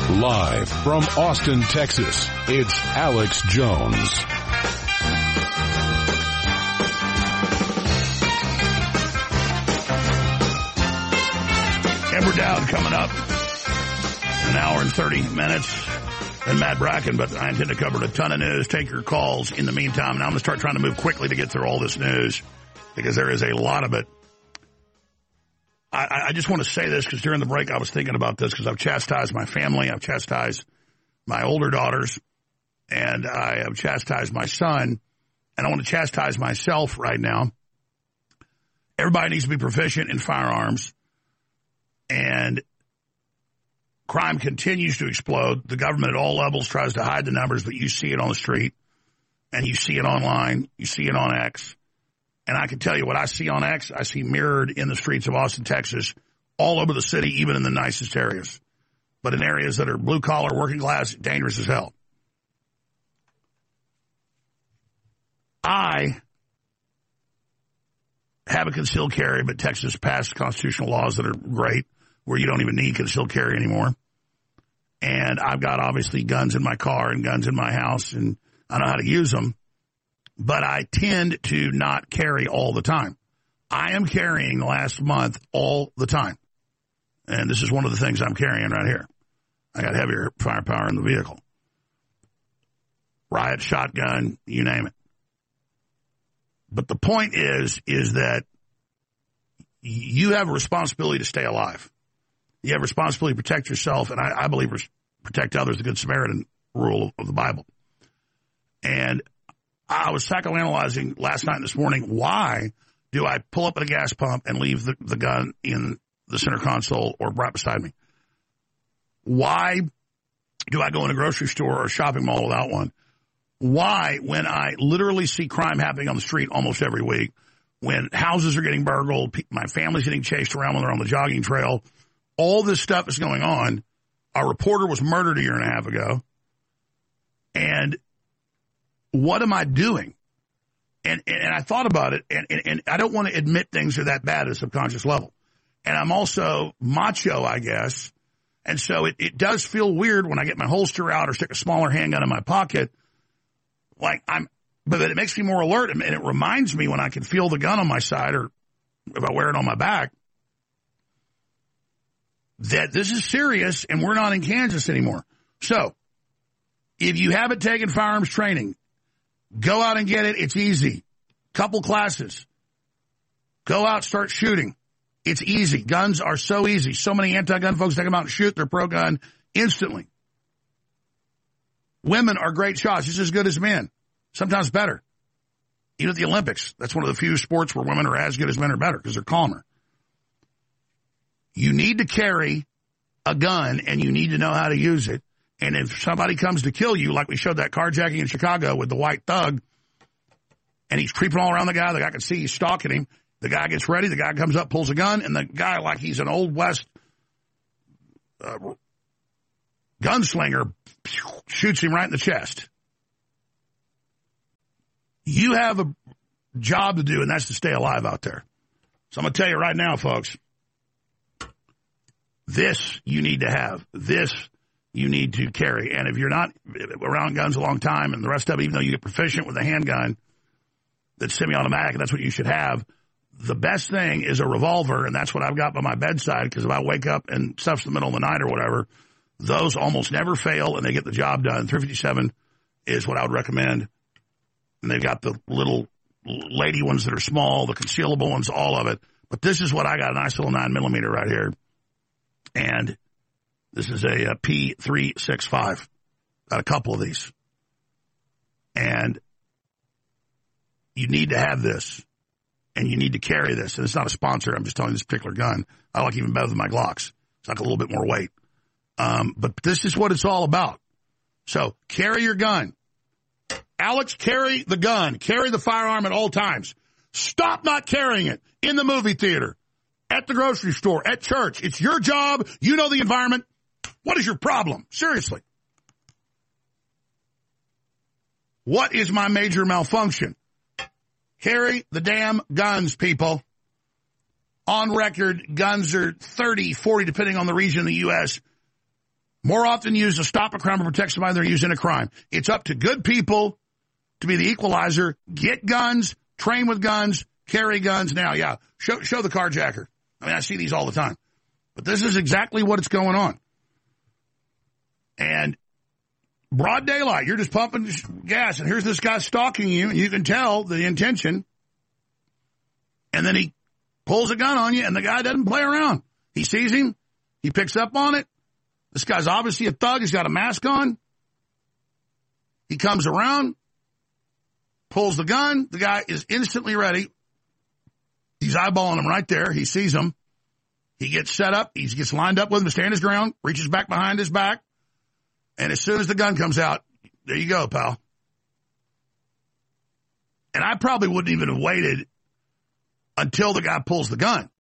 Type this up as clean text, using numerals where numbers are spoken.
Live from Austin, Texas, it's Alex Jones. Amber Dowd coming up in an hour and 30 minutes. And Matt Bracken, but I intend to cover a ton of news. Take your calls in the meantime. Now I'm going to start trying to move quickly to get through all this news because there is a lot of it. I just want to say this because during the break I was thinking about this because I've chastised my family. I've chastised my older daughters. And I have chastised my son. And I want to chastise myself right now. Everybody needs to be proficient in firearms. And crime continues to explode. The government at all levels tries to hide the numbers, but you see it on the street. And you see it online. You see it on X. And I can tell you what I see on X, I see mirrored in the streets of Austin, Texas, all over the city, even in the nicest areas. But in areas that are blue-collar, working class, dangerous as hell. I have a concealed carry, but Texas passed constitutional laws that are great, where you don't even need concealed carry anymore. And I've got, obviously, guns in my car and guns in my house, and I know how to use them. But I tend to not carry all the time. I am carrying last month all the time. And this is one of the things I'm carrying right here. I got heavier firepower in the vehicle. Riot, shotgun, you name it. But the point is that you have a responsibility to stay alive. You have a responsibility to protect yourself, and I believe protect others, the Good Samaritan rule of the Bible. And I was psychoanalyzing last night and this morning, why do I pull up at a gas pump and leave the gun in the center console or right beside me? Why do I go in a grocery store or a shopping mall without one? Why, when I literally see crime happening on the street almost every week, when houses are getting burgled, my family's getting chased around when they're on the jogging trail, all this stuff is going on. Our reporter was murdered a year and a half ago. And what am I doing? And I thought about it, and I don't want to admit things are that bad at a subconscious level. And I'm also macho, I guess. And so it does feel weird when I get my holster out or stick a smaller handgun in my pocket. But it makes me more alert, and it reminds me when I can feel the gun on my side or if I wear it on my back that this is serious and we're not in Kansas anymore. So if you haven't taken firearms training, go out and get it. It's easy. Couple classes. Go out, start shooting. It's easy. Guns are so easy. So many anti-gun folks take them out and shoot. They're pro-gun instantly. Women are great shots, just as good as men. Sometimes better. Even at the Olympics, that's one of the few sports where women are as good as men or better because they're calmer. You need to carry a gun, and you need to know how to use it. And if somebody comes to kill you, like we showed that carjacking in Chicago with the white thug, and he's creeping all around the guy can see he's stalking him, the guy gets ready, the guy comes up, pulls a gun, and the guy, like he's an Old West gunslinger, shoots him right in the chest. You have a job to do, and that's to stay alive out there. So I'm going to tell you right now, folks, this you need to have. This you need to carry. And if you're not around guns a long time and the rest of it, even though you get proficient with a handgun that's semi-automatic, and that's what you should have, the best thing is a revolver, and that's what I've got by my bedside, because if I wake up and stuff's in the middle of the night or whatever, those almost never fail, and they get the job done. 357 is what I would recommend. And they've got the little lady ones that are small, the concealable ones, all of it. But this is what I got, a nice little 9mm right here. And this is a P365. Got a couple of these. And you need to have this. And you need to carry this. And it's not a sponsor. I'm just telling you this particular gun. I like even better than my Glocks. It's like a little bit more weight. But this is what it's all about. So carry your gun. Alex, carry the gun. Carry the firearm at all times. Stop not carrying it in the movie theater, at the grocery store, at church. It's your job. You know the environment. What is your problem? Seriously. What is my major malfunction? Carry the damn guns, people. On record, guns are 30, 40, depending on the region in the U.S., More often used to stop a crime or protect somebody than they're used in a crime. It's up to good people to be the equalizer. Get guns, train with guns, carry guns. Now, yeah, show the carjacker. I mean, I see these all the time. But this is exactly what's going on. And broad daylight, you're just pumping gas, and here's this guy stalking you, and you can tell the intention. And then he pulls a gun on you, and the guy doesn't play around. He sees him. He picks up on it. This guy's obviously a thug. He's got a mask on. He comes around, pulls the gun. The guy is instantly ready. He's eyeballing him right there. He sees him. He gets set up. He gets lined up with him to stand his ground, reaches back behind his back. And as soon as the gun comes out, there you go, pal. And I probably wouldn't even have waited until the guy pulls the gun.